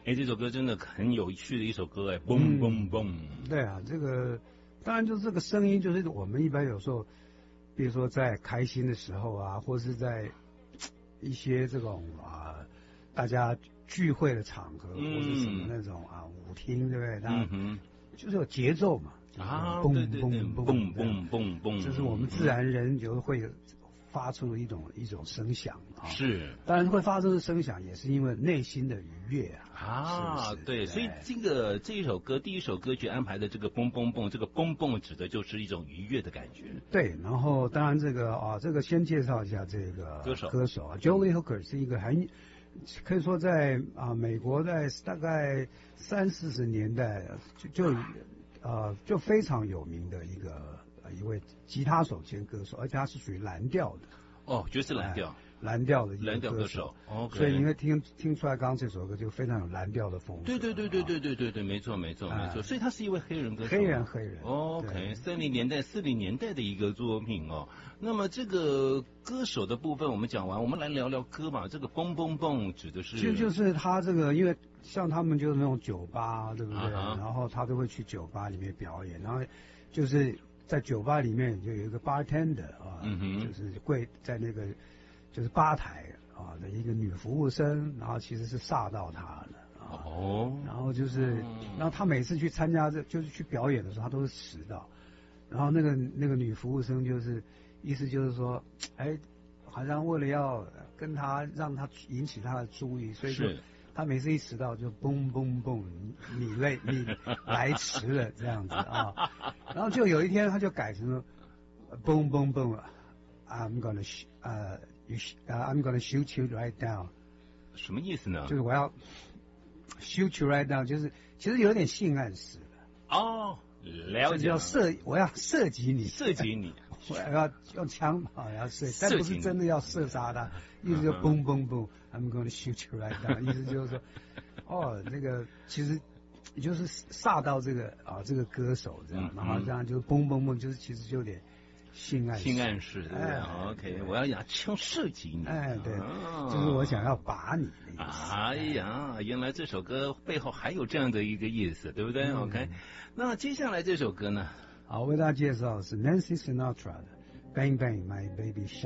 哎，这首歌真的很有趣的一首歌，哎，嘣嘣嘣。 对啊，这个当然就是这个声音，就是我们一般有时候，比如说在开心的时候啊，或是在一些这种大家聚会的场合，或是什么那种舞厅，对不对？它就是有节奏嘛， 对对对，嘣嘣嘣嘣， 这是我们自然人就会发出一种声响是， 当然会发出的声响也是因为内心的愉悦对，所以这一首歌第一首歌曲安排的这个嘣嘣嘣，这个嘣嘣指的就是一种愉悦的感觉。 对，然后当然这个先介绍一下这个歌手Jolie Hooker 是一个可以说在美国在大概30-40年代就非常有名的一位吉他手兼歌手，而且他是属于蓝调的。 爵士蓝调。 蓝调的一个歌手 ，OK， 所以你会听出来，刚刚这首歌就非常有蓝调的风格。 对，没错。所以他是一位黑人歌手。 黑人。 OK， 40年代的一个作品哦。那么这个歌手的部分我们讲完，我们来聊聊歌吧。这个嘣嘣嘣指的是， 其实就是他这个，因为像他们就是那种酒吧，对不对？然后他都会去酒吧里面表演，然后就是在酒吧里面就有一个 bartender 就是在那个。就是吧台的一个女服务生，然后其实是煞到他了然后然后他每次去参加就是去表演的时候，他都是迟到，然后那个女服务生意思就是说，好像为了要跟他让他引起他的注意，所以就他每次一迟到就嘣嘣嘣，你来迟了这样子然后就有一天他就改成了嘣嘣嘣I'm gonna shoot you right down， 什么意思呢？ 就是我要 shoot you right down， 就是其实有点性暗示了解。 我要射击你，我要用枪要射，但不是真的要射杀他，意思就嘣嘣嘣 ，I'm gonna shoot you right down， 意思就是说，那个其实也就是煞到这个歌手这样，然后这样就嘣嘣嘣，就是其实就有点。性暗示，对 ，OK， 我要拿枪射击你， 对，就是我想要把你的意思。 原来这首歌背后还有这样的一个意思，对不对？OK， 那接下来这首歌呢？ 好，为大家介绍是 Nancy Sinatra 的《Bang Bang My Baby Shark》。